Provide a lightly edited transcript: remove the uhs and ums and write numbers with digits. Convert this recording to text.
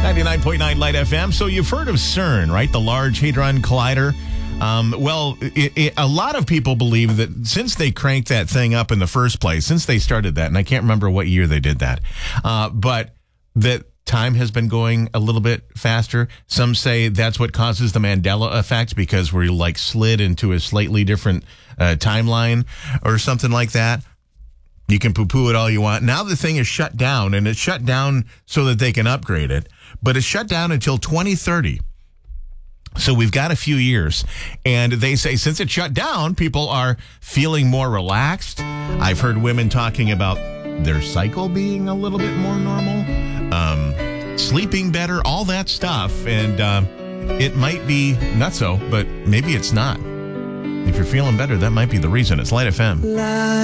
99.9 Light FM. So you've heard of CERN, right? The Large Hadron Collider. A lot of people believe that since they cranked that thing up in the first place, since they started that, and I can't remember what year they did that, but that time has been going a little bit faster. Some say that's what causes the Mandela effect because we're like slid into a slightly different timeline or something like that. You can poo-poo it all you want. Now the thing is shut down, and it's shut down so that they can upgrade it, but it's shut down until 2030. So we've got a few years, and they say since it's shut down, people are feeling more relaxed. I've heard women talking about their cycle being a little bit more normal, sleeping better, all that stuff, and it might be nutso, but maybe it's not. If you're feeling better, that might be the reason. It's Light FM.